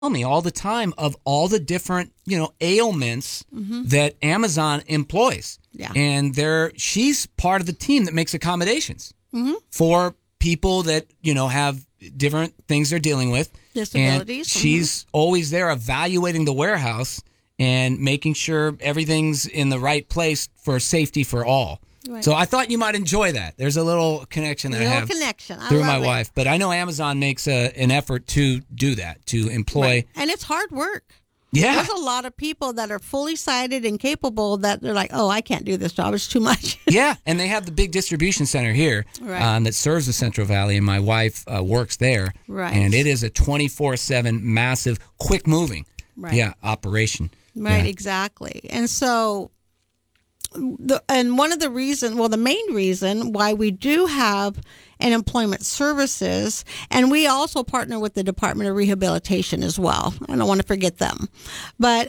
me all the time of all the different, ailments that Amazon employs. Yeah. And she's part of the team that makes accommodations for people that, have different things they're dealing with. Disabilities. And she's always there evaluating the warehouse and making sure everything's in the right place for safety for all. Right. So I thought you might enjoy that. There's a little connection that I have through my wife. But I know Amazon makes an effort to do that, to employ. Right. And it's hard work. Yeah. There's a lot of people that are fully sighted and capable that they're like, oh, I can't do this job. It's too much. Yeah. And they have the big distribution center here that serves the Central Valley. And my wife works there. Right. And it is a 24/7 massive, quick moving operation. Right. Exactly. And so the main reason why we do have an employment services, and we also partner with the Department of Rehabilitation as well. I don't want to forget them. But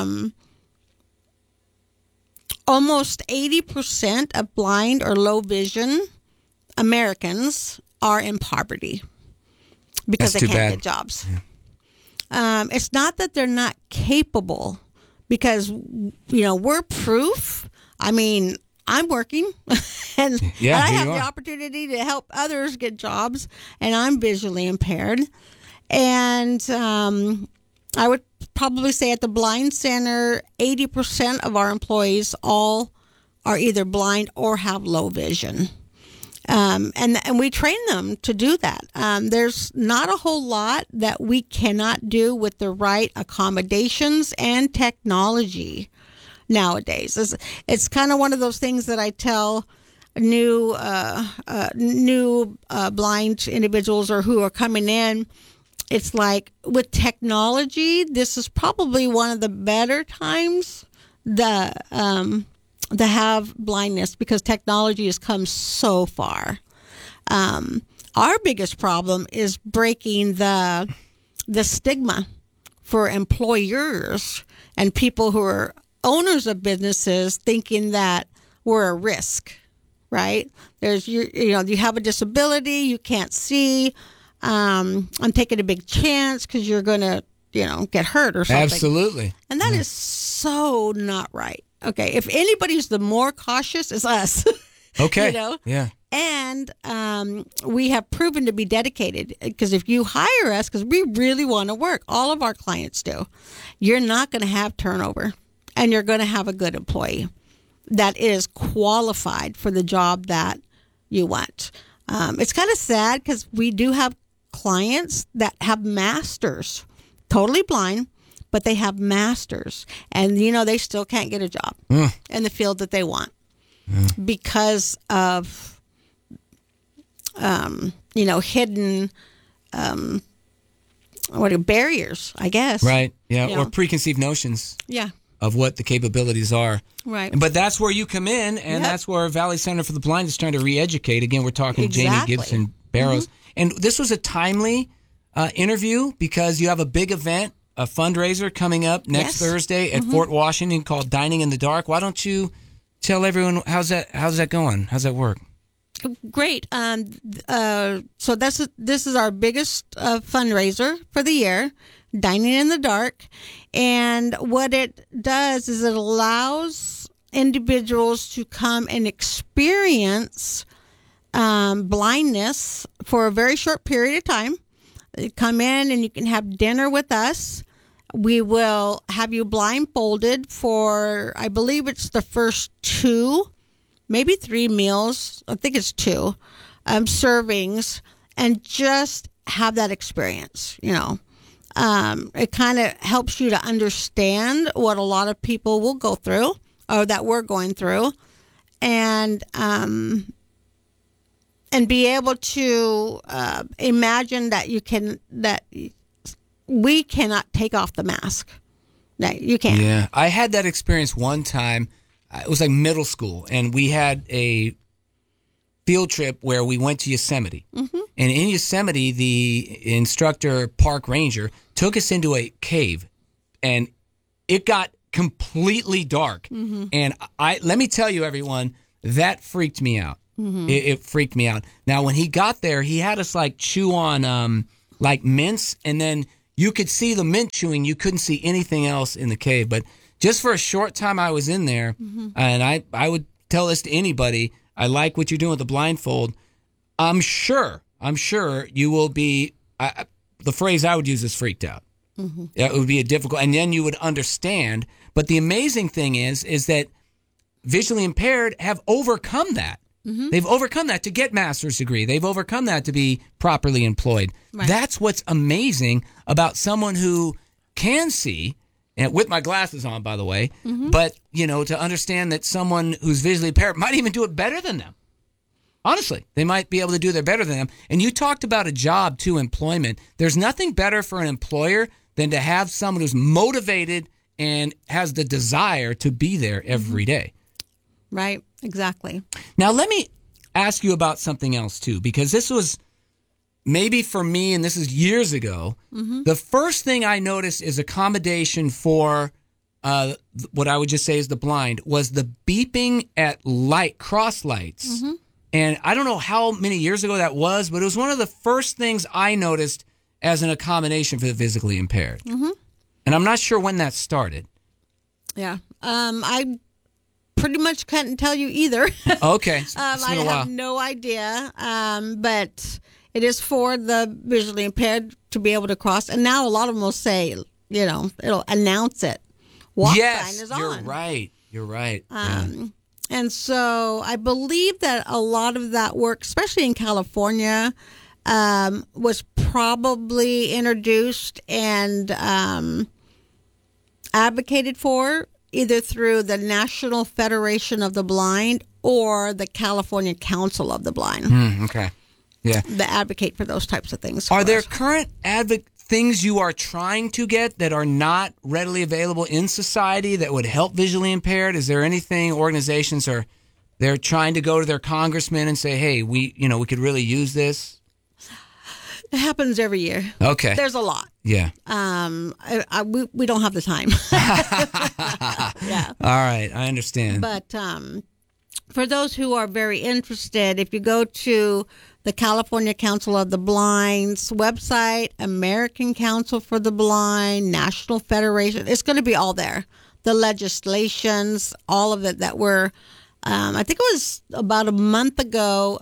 almost 80% of blind or low vision Americans are in poverty because they can't get jobs. Yeah. It's not that they're not capable, because, we're proof. I mean, I'm working and I have the opportunity to help others get jobs, and I'm visually impaired. And I would probably say at the Blind Center, 80% of our employees all are either blind or have low vision. And we train them to do that. There's not a whole lot that we cannot do with the right accommodations and technology nowadays. It's kind of one of those things that I tell new blind individuals or who are coming in. It's like, with technology, this is probably one of the better times to have blindness, because technology has come so far. Our biggest problem is breaking the stigma for employers and people who are owners of businesses, thinking that we're a risk, right? There's you have a disability, you can't see. I'm taking a big chance because you're going to, get hurt or something. Absolutely. And that is so not right. Okay, if anybody's the more cautious, it's us. Okay. Yeah. And we have proven to be dedicated, because if you hire us, because we really want to work, all of our clients do, you're not going to have turnover, and you're going to have a good employee that is qualified for the job that you want. It's kind of sad, because we do have clients that have masters, totally blind, but they have masters, and they still can't get a job in the field that they want because of hidden barriers, I guess. Right. Yeah. Or preconceived notions. Yeah. Of what the capabilities are. Right. But that's where you come in, and that's where Valley Center for the Blind is trying to re-educate. Again, we're talking Jamie Gibson Barrows. And this was a timely interview, because you have a big event, a fundraiser coming up next Thursday at Fort Washington called Dining in the Dark. Why don't you tell everyone, how's that going? How's that work? Great. So this is our biggest fundraiser for the year, Dining in the Dark. And what it does is it allows individuals to come and experience blindness for a very short period of time. You come in and you can have dinner with us. We will have you blindfolded for, I believe it's the first 2, maybe 3 meals. I think it's 2 servings, and just have that experience. It kind of helps you to understand what a lot of people will go through, or that we're going through, and be able to imagine that we cannot take off the mask. That you can't. Yeah, I had that experience one time. It was like middle school, and we had a field trip where we went to Yosemite. Mm-hmm. And in Yosemite, the instructor, park ranger, took us into a cave, and it got completely dark. Mm-hmm. And let me tell you, everyone, that freaked me out. Mm-hmm. It freaked me out. Now, when he got there, he had us chew on like mints, and then you could see the mint chewing. You couldn't see anything else in the cave. But just for a short time I was in there, and I would tell this to anybody, I like what you're doing with the blindfold. I'm sure you will be, the phrase I would use is freaked out. It would be a difficult, and then you would understand. But the amazing thing is that visually impaired have overcome that. They've overcome that to get master's degree. They've overcome that to be properly employed. Right. That's what's amazing about someone who can see, and with my glasses on, by the way, but, to understand that someone who's visually impaired might even do it better than them. Honestly, they might be able to do it better than them. And you talked about a job to employment. There's nothing better for an employer than to have someone who's motivated and has the desire to be there every day. Right, exactly. Now, let me ask you about something else, too, because this was maybe for me, and this is years ago, the first thing I noticed is accommodation for what I would just say is the blind was the beeping at cross lights. And I don't know how many years ago that was, but it was one of the first things I noticed as an accommodation for the physically impaired. And I'm not sure when that started. Yeah. I pretty much can't tell you either. Okay. I have no idea. But it is for the visually impaired to be able to cross. And now a lot of them will say, it'll announce it. Walk sign is on. You're right. And so I believe that a lot of that work, especially in California, was probably introduced and advocated for either through the National Federation of the Blind or the California Council of the Blind. Okay. Yeah. That advocate for those types of things. Are there current things you are trying to get that are not readily available in society that would help visually impaired? Is there anything organizations they're trying to go to their congressman and say, hey, we could really use this? It happens every year. Okay. There's a lot. Yeah. We don't have the time. Yeah. All right. I understand. But for those who are very interested, if you go to the California Council of the Blind's website, American Council for the Blind, National Federation, it's going to be all there. The legislations, all of it that were, I think it was about a month ago,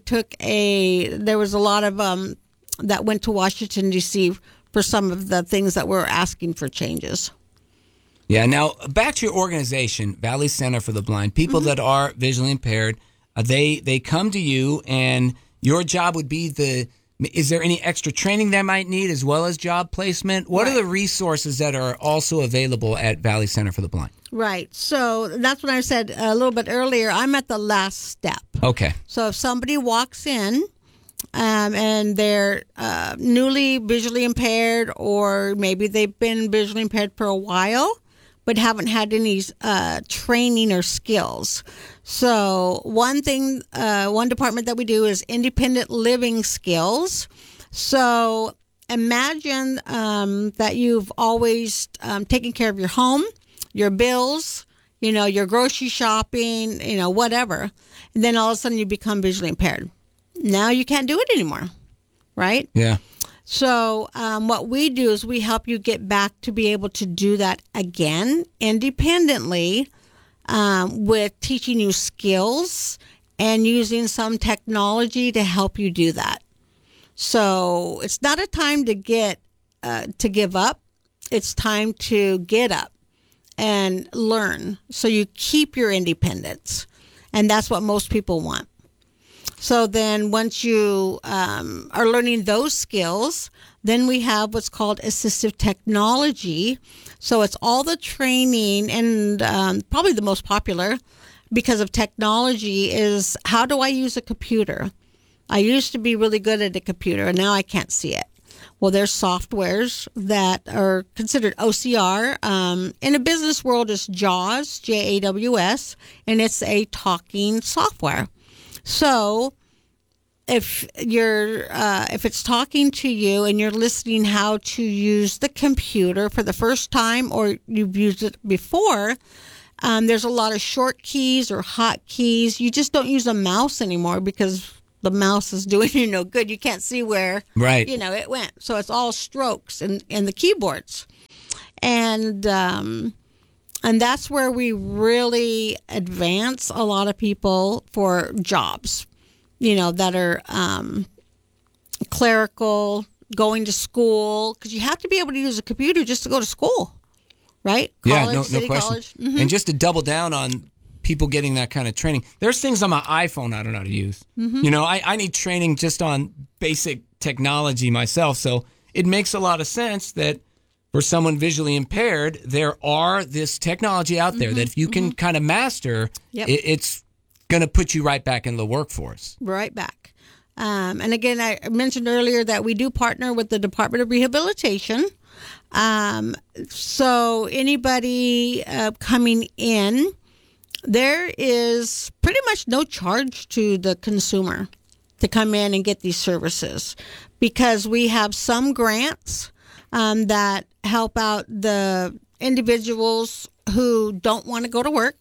there was a lot of that went to Washington, D.C. for some of the things that we're asking for changes. Yeah. Now, back to your organization, Valley Center for the Blind. People that are visually impaired, they come to you, and your job would be is there any extra training they might need as well as job placement? What are the resources that are also available at Valley Center for the Blind? Right. So that's what I said a little bit earlier. I'm at the last step. Okay. So if somebody walks in and they're newly visually impaired, or maybe they've been visually impaired for a while but haven't had any training or skills. So one department that we do is independent living skills. So imagine that you've always taken care of your home, your bills, your grocery shopping, whatever. And then all of a sudden you become visually impaired. Now you can't do it anymore, right? Yeah. So what we do is we help you get back to be able to do that again independently, with teaching you skills and using some technology to help you do that. So it's not a time to give up. It's time to get up and learn so you keep your independence. And that's what most people want. So then once you are learning those skills, then we have what's called assistive technology. So it's all the training, and probably the most popular because of technology is, how do I use a computer? I used to be really good at a computer, and now I can't see it. Well, there's softwares that are considered OCR. In a business world, it's JAWS, JAWS, and it's a talking software. So if it's talking to you and you're listening how to use the computer for the first time, or you've used it before, there's a lot of short keys or hot keys. You just don't use a mouse anymore because the mouse is doing you no good. You can't see where, right, it went. So it's all strokes in the keyboards. And that's where we really advance a lot of people for jobs, that are clerical, going to school, because you have to be able to use a computer just to go to school, right? College, no city question. College. Mm-hmm. And just to double down on people getting that kind of training, there's things on my iPhone I don't know how to use. Mm-hmm. I need training just on basic technology myself, so it makes a lot of sense that for someone visually impaired, there are this technology out there that if you can kind of master, it's going to put you right back in the workforce. Right back. And again, I mentioned earlier that we do partner with the Department of Rehabilitation. So anybody coming in, there is pretty much no charge to the consumer to come in and get these services, because we have some grants that help out the individuals who don't want to go to work.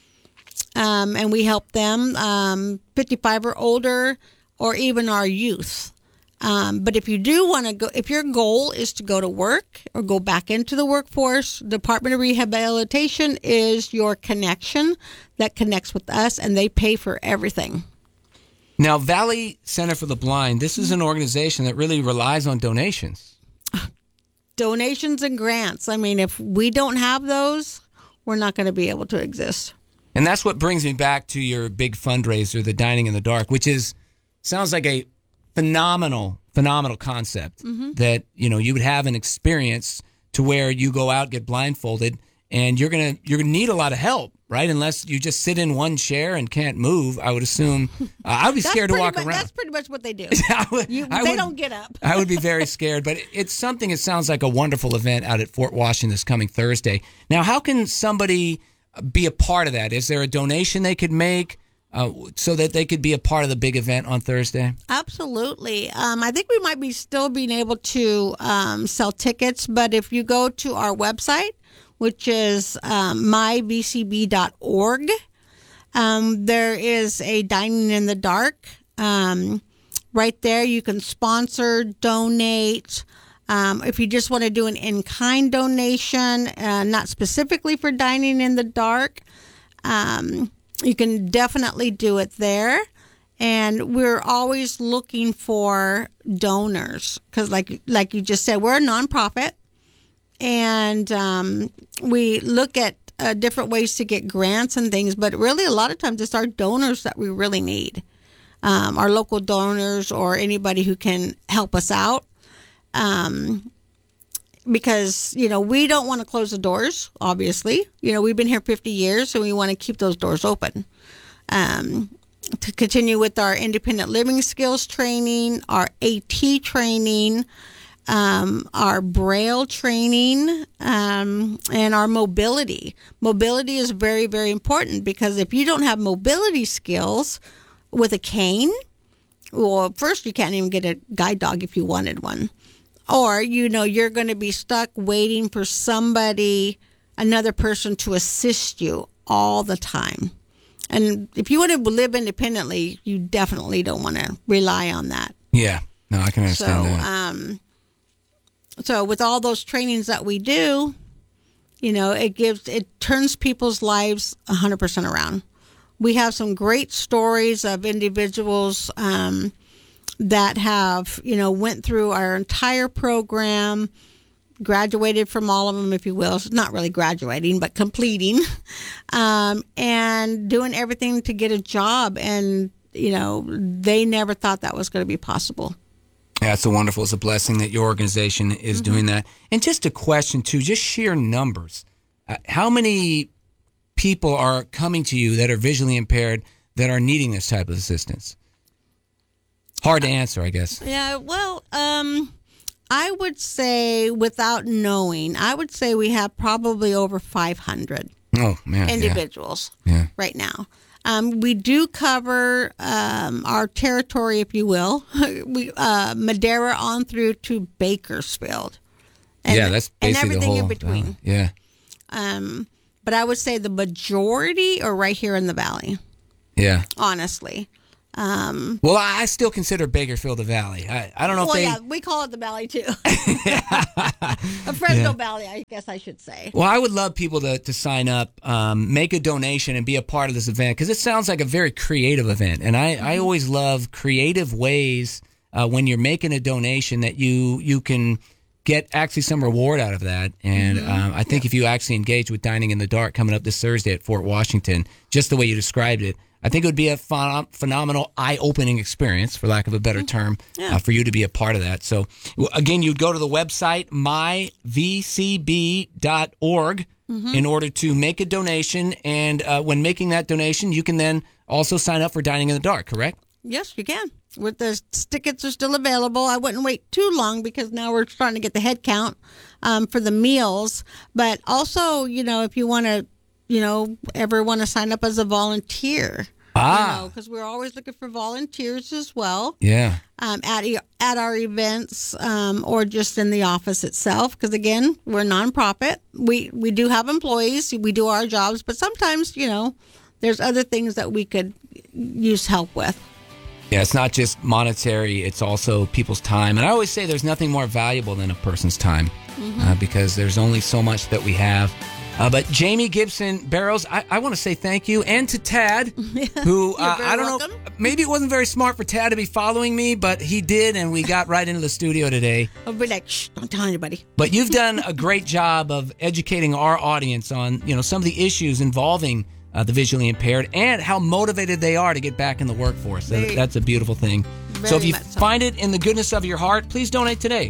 And we help them 55 or older, or even our youth. But if you do want to go, if your goal is to go to work or go back into the workforce, Department of Rehabilitation is your connection that connects with us, and they pay for everything. Now, Valley Center for the Blind, this is an organization that really relies on donations. Donations and grants. I mean, if we don't have those, we're not going to be able to exist. And that's what brings me back to your big fundraiser, the Dining in the Dark, which sounds like a phenomenal concept that, you would have an experience to where you go out, get blindfolded, and you're going to need a lot of help, right? Unless you just sit in one chair and can't move, I would assume. I would be scared to walk around. That's pretty much what they do. They don't get up. I would be very scared, but it sounds like a wonderful event out at Fort Washington this coming Thursday. Now, how can somebody be a part of that? Is there a donation they could make so that they could be a part of the big event on Thursday? Absolutely. I think we might be still being able to sell tickets, but if you go to our website, which is myvcb.org, there is a Dining in the Dark. Right there, you can sponsor, donate. If you just want to do an in-kind donation, not specifically for Dining in the Dark, you can definitely do it there. And we're always looking for donors because, like you just said, we're a nonprofit, and we look at different ways to get grants and things. But really, a lot of times, it's our donors that we really need, our local donors or anybody who can help us out. Because, we don't want to close the doors, obviously. We've been here 50 years, so we want to keep those doors open. To continue with our independent living skills training, our AT training, our Braille training, and our mobility. Mobility is very, very important because if you don't have mobility skills with a cane, well, first you can't even get a guide dog if you wanted one. Or, you're going to be stuck waiting for another person to assist you all the time. And if you want to live independently, you definitely don't want to rely on that. Yeah. No, I can understand that. So with all those trainings that we do, it turns people's lives 100% around. We have some great stories of individuals that have, went through our entire program, graduated from all of them, if you will. It's not really graduating, but completing, and doing everything to get a job. And, they never thought that was going to be possible. Yeah, it's a blessing that your organization is doing that. And just a question, too, just sheer numbers. How many people are coming to you that are visually impaired that are needing this type of assistance? Hard to answer, I guess. Yeah, well, I would say, without knowing, we have probably over 500 individuals right now. We do cover our territory, if you will, Madera on through to Bakersfield. And, that's basically and everything the whole, in between. But I would say the majority are right here in the Valley. Yeah. Honestly. Well, I still consider Bakersfield the Valley. I don't know if we call it the Valley too. A Fresno Valley, I guess I should say. Well, I would love people to sign up, make a donation, and be a part of this event because it sounds like a very creative event. And I always love creative ways when you're making a donation that you can get actually some reward out of that. And I think if you actually engage with Dining in the Dark coming up this Thursday at Fort Washington, just the way you described it, I think it would be a phenomenal, eye-opening experience, for lack of a better term, for you to be a part of that. So, again, you'd go to the website, myvcb.org, in order to make a donation. And when making that donation, you can then also sign up for Dining in the Dark, correct? Yes, you can. With the tickets are still available. I wouldn't wait too long because now we're starting to get the head count for the meals. But also, if you want to, ever want to sign up as a volunteer. Because we're always looking for volunteers as well. Yeah. At our events or just in the office itself. Because again, we're a nonprofit. We do have employees. We do our jobs, but sometimes there's other things that we could use help with. Yeah, it's not just monetary; it's also people's time. And I always say there's nothing more valuable than a person's time because there's only so much that we have. But Jamie Gibson Barrows, I want to say thank you. And to Tad, who, I don't know, maybe it wasn't very smart for Tad to be following me, but he did, and we got right into the studio today. I'll be like, shh, don't tell anybody. But you've done a great job of educating our audience on, some of the issues involving the visually impaired and how motivated they are to get back in the workforce. That's a beautiful thing. So if you find it in the goodness of your heart, please donate today.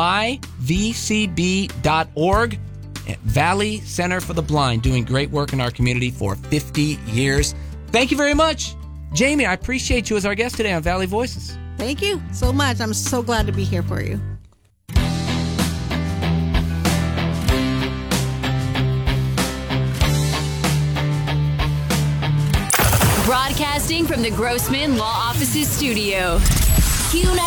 myvcb.org. Valley Center for the Blind, doing great work in our community for 50 years. Thank you very much. Jamie, I appreciate you as our guest today on Valley Voices. Thank you so much. I'm so glad to be here for you. Broadcasting from the Grossman Law Offices studio.